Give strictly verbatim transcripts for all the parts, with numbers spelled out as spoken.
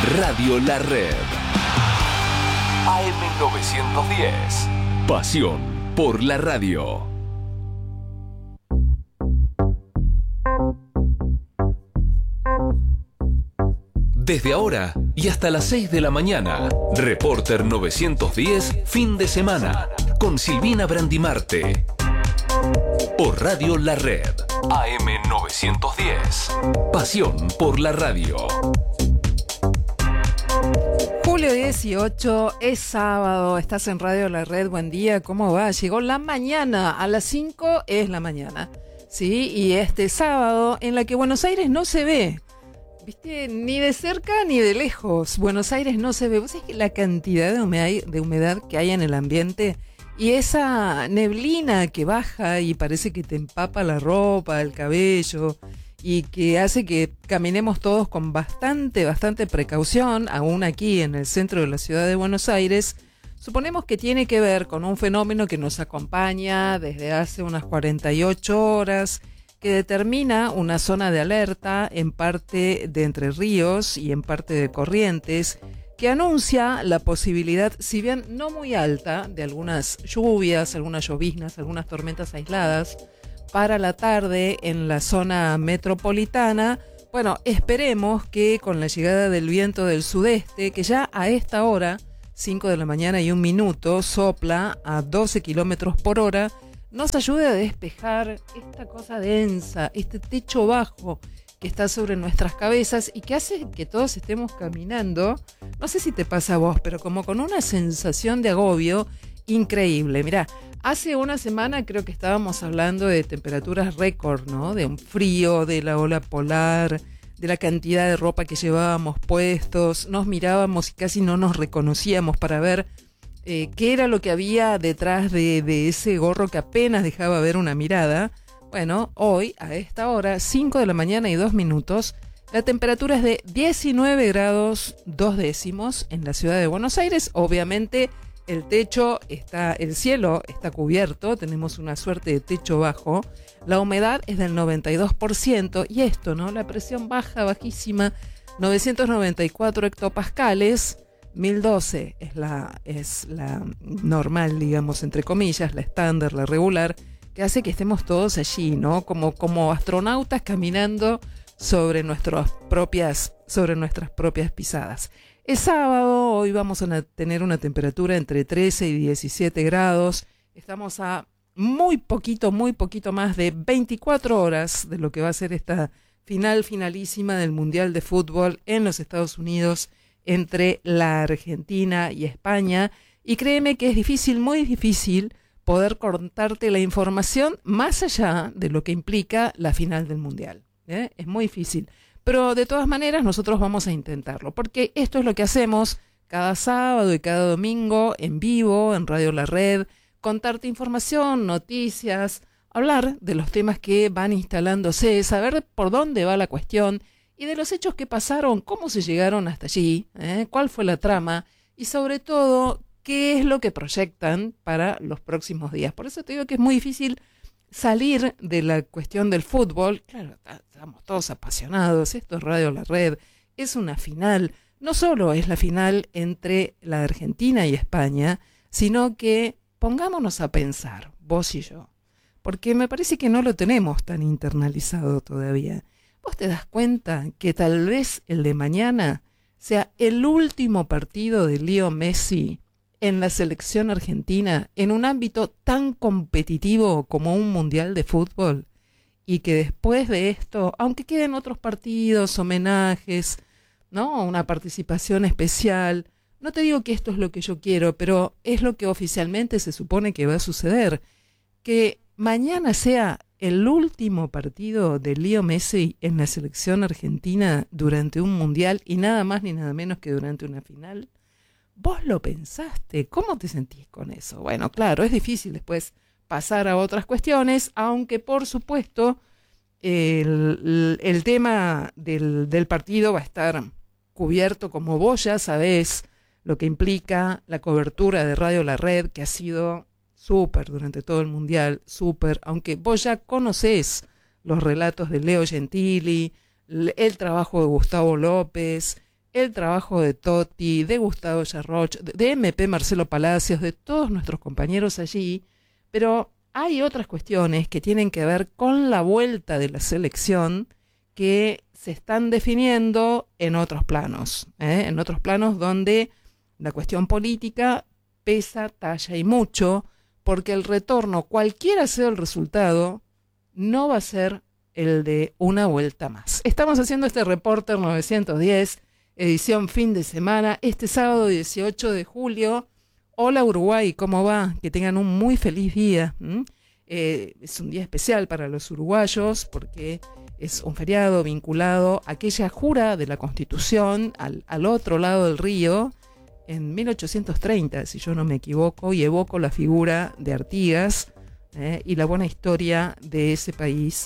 Radio La Red. A M novecientos diez. Pasión por la radio. Desde ahora y hasta las seis de la mañana, Reporter novecientos diez, fin de semana, con Silvina Brandimarte. Por Radio La Red, A M novecientos diez. Pasión por la radio. Julio dieciocho, es sábado, estás en Radio La Red, buen día, ¿cómo va? Llegó la mañana, a las cinco es la mañana, ¿sí? Y este sábado, en la que Buenos Aires no se ve, ¿viste? Ni de cerca ni de lejos, Buenos Aires no se ve. ¿Vos sabés que la cantidad de humedad, de humedad que hay en el ambiente y esa neblina que baja y parece que te empapa la ropa, el cabello, y que hace que caminemos todos con bastante, bastante precaución, aún aquí en el centro de la ciudad de Buenos Aires? Suponemos que tiene que ver con un fenómeno que nos acompaña desde hace unas cuarenta y ocho horas, que determina una zona de alerta en parte de Entre Ríos y en parte de Corrientes, que anuncia la posibilidad, si bien no muy alta, de algunas lluvias, algunas lloviznas, algunas tormentas aisladas para la tarde en la zona metropolitana. Bueno, esperemos que con la llegada del viento del sudeste, que ya a esta hora, cinco de la mañana y un minuto, sopla a doce kilómetros por hora, nos ayude a despejar esta cosa densa, este techo bajo que está sobre nuestras cabezas y que hace que todos estemos caminando, no sé si te pasa a vos, pero como con una sensación de agobio increíble. Mirá, hace una semana creo que estábamos hablando de temperaturas récord, ¿no? De un frío, de la ola polar, de la cantidad de ropa que llevábamos puestos, nos mirábamos y casi no nos reconocíamos para ver eh, qué era lo que había detrás de, de ese gorro que apenas dejaba ver una mirada. Bueno, hoy, a esta hora, cinco de la mañana y dos minutos, la temperatura es de diecinueve grados dos décimos en la ciudad de Buenos Aires. Obviamente, el techo está, el cielo está cubierto, tenemos una suerte de techo bajo. La humedad es del noventa y dos por ciento y esto, ¿no? La presión baja, bajísima, novecientos noventa y cuatro hectopascales, mil doce es la, es la normal, digamos, entre comillas, la estándar, la regular, que hace que estemos todos allí, ¿no? Como, como astronautas caminando sobre nuestras propias, sobre nuestras propias pisadas. Es sábado, hoy vamos a tener una temperatura entre trece y diecisiete grados. Estamos a muy poquito, muy poquito más de veinticuatro horas de lo que va a ser esta final finalísima del Mundial de Fútbol en los Estados Unidos entre la Argentina y España. Y créeme que es difícil, muy difícil, poder contarte la información más allá de lo que implica la final del Mundial, ¿eh? Es muy difícil. Pero de todas maneras nosotros vamos a intentarlo, porque esto es lo que hacemos cada sábado y cada domingo en vivo, en Radio La Red, contarte información, noticias, hablar de los temas que van instalándose, saber por dónde va la cuestión y de los hechos que pasaron, cómo se llegaron hasta allí, ¿eh? Cuál fue la trama y sobre todo qué es lo que proyectan para los próximos días. Por eso te digo que es muy difícil salir de la cuestión del fútbol. Claro, estamos todos apasionados, esto es Radio La Red, es una final, no solo es la final entre la Argentina y España, sino que pongámonos a pensar, vos y yo, porque me parece que no lo tenemos tan internalizado todavía. ¿Vos te das cuenta que tal vez el de mañana sea el último partido de Leo Messi en la selección argentina en un ámbito tan competitivo como un mundial de fútbol? Y que después de esto, aunque queden otros partidos, homenajes, ¿no? Una participación especial, no te digo que esto es lo que yo quiero, pero es lo que oficialmente se supone que va a suceder, que mañana sea el último partido de Leo Messi en la selección argentina durante un mundial y nada más ni nada menos que durante una final. ¿Vos lo pensaste? ¿Cómo te sentís con eso? Bueno, claro, es difícil después pasar a otras cuestiones, aunque por supuesto el, el tema del, del partido va a estar cubierto, como vos ya sabés, lo que implica la cobertura de Radio La Red, que ha sido súper durante todo el Mundial, súper, aunque vos ya conocés los relatos de Leo Gentili, el trabajo de Gustavo López, el trabajo de Totti, de Gustavo Yarroch, de, de M P Marcelo Palacios, de todos nuestros compañeros allí, pero hay otras cuestiones que tienen que ver con la vuelta de la selección que se están definiendo en otros planos, ¿eh? en otros planos donde la cuestión política pesa, talla y mucho, porque el retorno, cualquiera sea el resultado, no va a ser el de una vuelta más. Estamos haciendo este Reporter novecientos diez, edición fin de semana, este sábado dieciocho de julio. Hola Uruguay, ¿cómo va? Que tengan un muy feliz día. ¿Mm? Eh, es un día especial para los uruguayos porque es un feriado vinculado a aquella jura de la Constitución al, al otro lado del río en mil ochocientos treinta, si yo no me equivoco, y evoco la figura de Artigas eh, y la buena historia de ese país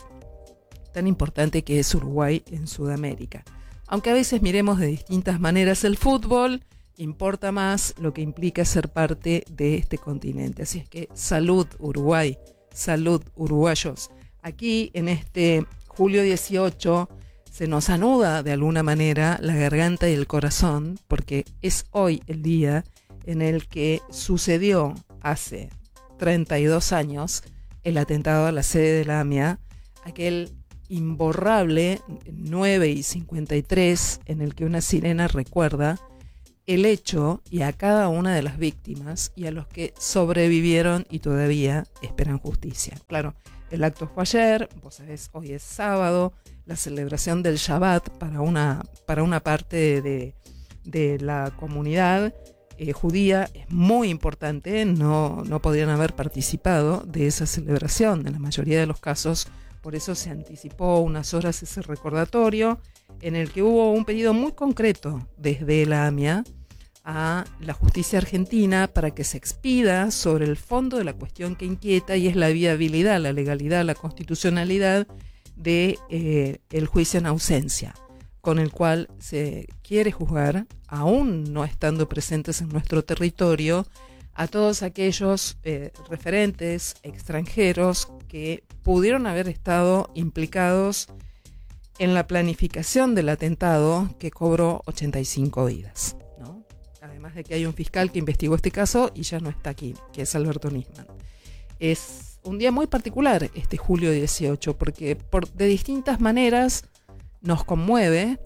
tan importante que es Uruguay en Sudamérica. Aunque a veces miremos de distintas maneras el fútbol, importa más lo que implica ser parte de este continente. Así es que salud Uruguay, salud uruguayos. Aquí en este julio dieciocho se nos anuda de alguna manera la garganta y el corazón, porque es hoy el día en el que sucedió hace treinta y dos años el atentado a la sede de la A M I A, aquel imborrable nueve y cincuenta y tres en el que una sirena recuerda el hecho y a cada una de las víctimas y a los que sobrevivieron y todavía esperan justicia. Claro, el acto fue ayer, vos sabés, hoy es sábado, la celebración del Shabbat para una, para una parte de, de la comunidad eh, judía es muy importante, no, no podrían haber participado de esa celebración en la mayoría de los casos, por eso se anticipó unas horas ese recordatorio en el que hubo un pedido muy concreto desde la A M I A a la justicia argentina para que se expida sobre el fondo de la cuestión que inquieta y es la viabilidad, la legalidad, la constitucionalidad de eh, el juicio en ausencia, con el cual se quiere juzgar, aún no estando presentes en nuestro territorio, a todos aquellos eh, referentes extranjeros que pudieron haber estado implicados en la planificación del atentado que cobró ochenta y cinco vidas, ¿no? Además de que hay un fiscal que investigó este caso y ya no está aquí, que es Alberto Nisman. Es un día muy particular este julio dieciocho, porque por, de distintas maneras nos conmueve.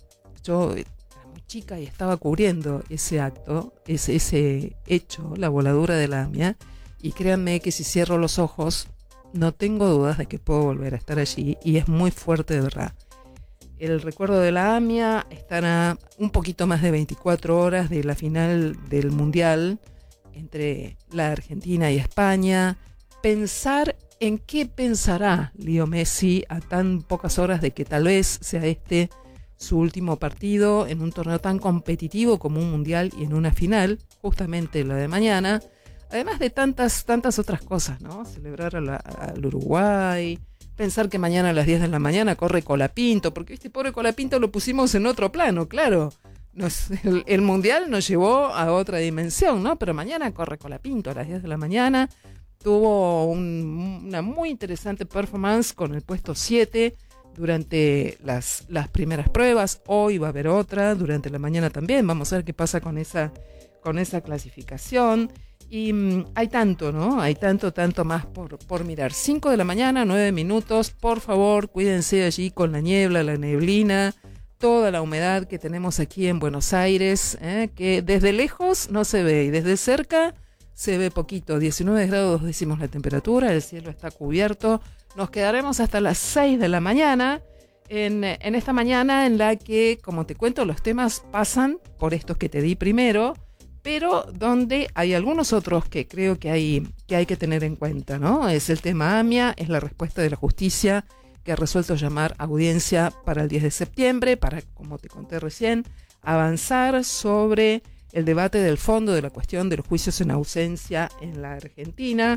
Yo era muy chica y estaba cubriendo ese acto, ese, ese hecho, la voladura de la A M I A, y créanme que si cierro los ojos, no tengo dudas de que puedo volver a estar allí, y es muy fuerte de verdad. El recuerdo de la A M I A estará un poquito más de veinticuatro horas de la final del Mundial entre la Argentina y España. Pensar en qué pensará Leo Messi a tan pocas horas de que tal vez sea este su último partido en un torneo tan competitivo como un Mundial y en una final, justamente la de mañana. Además de tantas, tantas otras cosas, ¿no? Celebrar a la, al Uruguay, pensar que mañana a las diez de la mañana corre Colapinto, porque este pobre Colapinto lo pusimos en otro plano, claro. Nos, el, el Mundial nos llevó a otra dimensión, ¿no? Pero mañana corre Colapinto a las diez de la mañana. Tuvo un, una muy interesante performance con el puesto siete durante las, las primeras pruebas. Hoy va a haber otra, durante la mañana también. Vamos a ver qué pasa con esa, con esa clasificación. Y mmm, hay tanto, ¿no? Hay tanto, tanto más por, por mirar. cinco de la mañana, nueve minutos. Por favor, cuídense allí con la niebla, la neblina, toda la humedad que tenemos aquí en Buenos Aires, ¿eh? Que desde lejos no se ve y desde cerca se ve poquito. diecinueve grados decimos la temperatura, el cielo está cubierto. Nos quedaremos hasta las seis de la mañana. En, en esta mañana en la que, como te cuento, los temas pasan por estos que te di primero, pero donde hay algunos otros que creo que hay que, hay que tener en cuenta, ¿no? Es el tema A M I A, es la respuesta de la justicia que ha resuelto llamar audiencia para el diez de septiembre, para, como te conté recién, avanzar sobre el debate del fondo de la cuestión de los juicios en ausencia en la Argentina,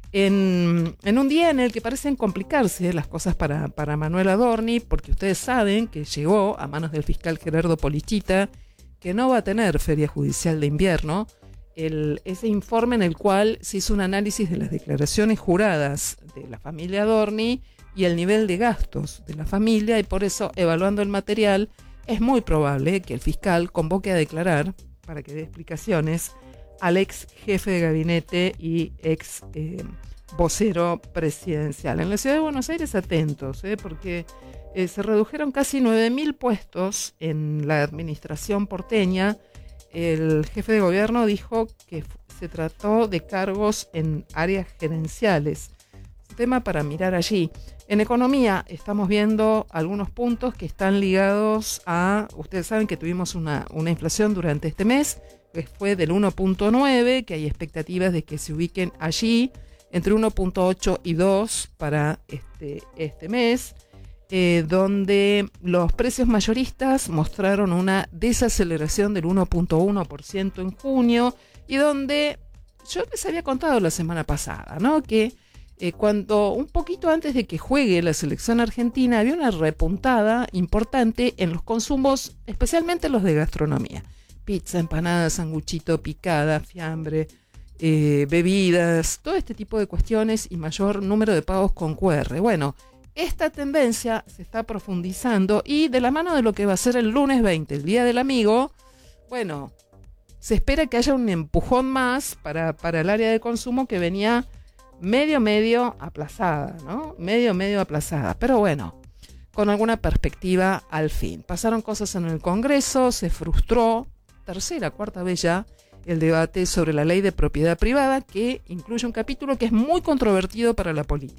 en, en un día en el que parecen complicarse las cosas para, para Manuel Adorni, porque ustedes saben que llegó a manos del fiscal Gerardo Polichita, que no va a tener feria judicial de invierno, el, ese informe en el cual se hizo un análisis de las declaraciones juradas de la familia Adorni y el nivel de gastos de la familia, y por eso, evaluando el material, es muy probable que el fiscal convoque a declarar, para que dé explicaciones, al ex jefe de gabinete y ex eh, vocero presidencial. En la ciudad de Buenos Aires, atentos, eh, porque eh, se redujeron casi nueve mil puestos en la administración porteña. El jefe de gobierno dijo que f- se trató de cargos en áreas gerenciales. Tema para mirar allí. En economía estamos viendo algunos puntos que están ligados a, ustedes saben que tuvimos una, una inflación durante este mes, que fue del uno punto nueve, que hay expectativas de que se ubiquen allí, entre uno punto ocho y dos para este, este mes, eh, donde los precios mayoristas mostraron una desaceleración del uno punto uno por ciento en junio, y donde yo les había contado la semana pasada, ¿no?, que Eh, cuando un poquito antes de que juegue la selección argentina había una repuntada importante en los consumos, especialmente los de gastronomía. Pizza, empanada, sanguchito, picada, fiambre, eh, bebidas, todo este tipo de cuestiones y mayor número de pagos con Q R. Bueno, esta tendencia se está profundizando y de la mano de lo que va a ser el lunes veinte, el Día del Amigo, bueno, se espera que haya un empujón más para, para el área de consumo que venía medio medio aplazada, ¿no? Medio medio aplazada, pero bueno, con alguna perspectiva al fin. Pasaron cosas en el Congreso, se frustró, tercera, cuarta vez ya, el debate sobre la ley de propiedad privada, que incluye un capítulo que es muy controvertido para la política.